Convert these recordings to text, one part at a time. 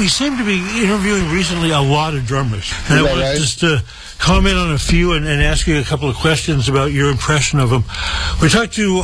we seem to be interviewing recently a lot of drummers. And I want just to comment on a few and ask you a couple of questions about your impression of them. We talked to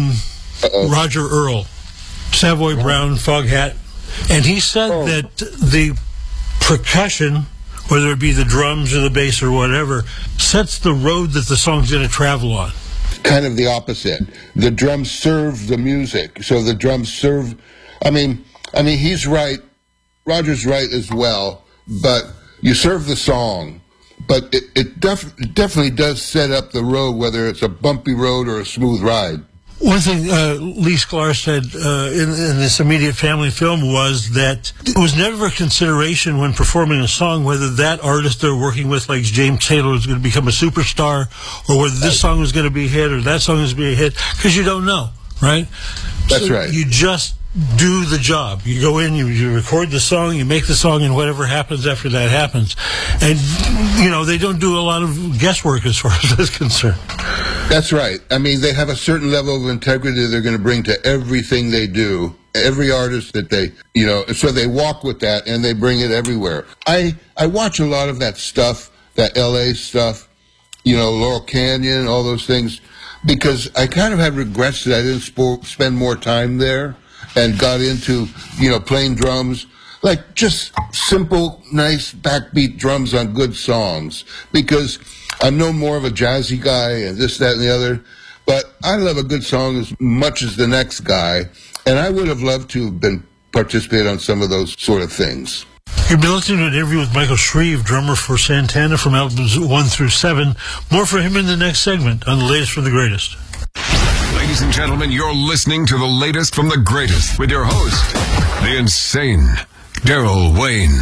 Roger Earl, Savoy Brown, Foghat, and he said that the percussion, whether it be the drums or the bass or whatever, sets the road that the song's going to travel on. Kind of the opposite. The drums serve the music. So the drums serve... I mean, he's right. Roger's right as well. But you serve the song. But it definitely does set up the road, whether it's a bumpy road or a smooth ride. One thing Lee Sklar said in this immediate family film was that it was never a consideration when performing a song whether that artist they're working with, like James Taylor, is going to become a superstar, or whether this song is going to be a hit or that song is going to be a hit, because you don't know, right? That's right. You just do the job. You go in, you record the song, you make the song, and whatever happens after that happens. And, you know, they don't do a lot of guesswork as far as that's concerned. That's right. I mean, they have a certain level of integrity they're going to bring to everything they do. Every artist that they, you know, so they walk with that and they bring it everywhere. I watch a lot of that stuff, that LA stuff, you know, Laurel Canyon, all those things, because I kind of have regrets that I didn't spend more time there and got into, you know, playing drums, like just simple, nice backbeat drums on good songs, because I'm no more of a jazzy guy and this, that, and the other, but I love a good song as much as the next guy, and I would have loved to have participate on some of those sort of things. You've been listening to an interview with Michael Shreve, drummer for Santana from albums 1 through 7. More for him in the next segment on The Latest from the Greatest. Ladies and gentlemen, you're listening to The Latest from the Greatest with your host, the insane Daryl Wayne.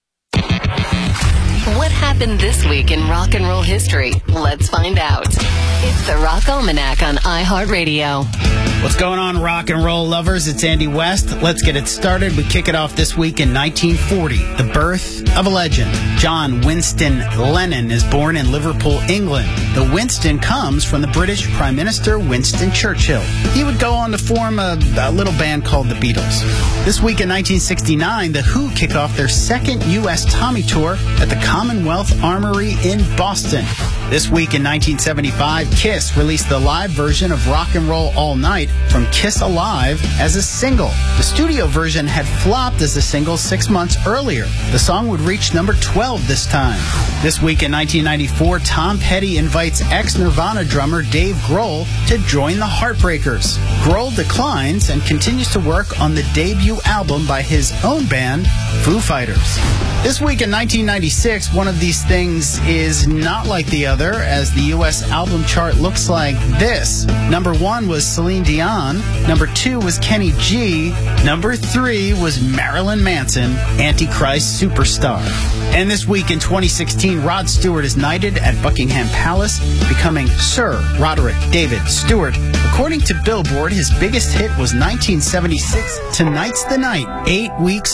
What happened this week in rock and roll history? Let's find out. It's the Rock Almanac on iHeartRadio. What's going on, rock and roll lovers? It's Andy West. Let's get it started. We kick it off this week in 1940, the birth of a legend. John Winston Lennon is born in Liverpool, England. The Winston comes from the British Prime Minister Winston Churchill. He would go on to form a little band called the Beatles. This week in 1969, the Who kick off their second U.S. Tommy tour at the Commonwealth Armory in Boston. This week in 1975, Kiss released the live version of Rock and Roll All Night from Kiss Alive as a single. The studio version had flopped as a single 6 months earlier. The song would reach number 12 this time. This week in 1994, Tom Petty invites ex-Nirvana drummer Dave Grohl to join the Heartbreakers. Grohl declines and continues to work on the debut album by his own band, Foo Fighters. This week in 1996, one of these things is not like the other, as the U.S. album chart looks like this. Number 1 was Celine Dion. Number 2 was Kenny G. Number 3 was Marilyn Manson, Antichrist Superstar. And this week in 2016, Rod Stewart is knighted at Buckingham Palace, becoming Sir Roderick David Stewart. According to Billboard, his biggest hit was 1976, Tonight's the Night, 8 weeks